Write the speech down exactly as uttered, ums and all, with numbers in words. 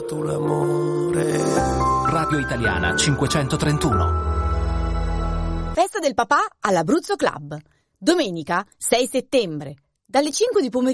fatto l'amore. Radio Italiana cinquecentotrentuno. Festa del papà all'Abruzzo Club. Domenica sei settembre, dalle cinque di pomeriggio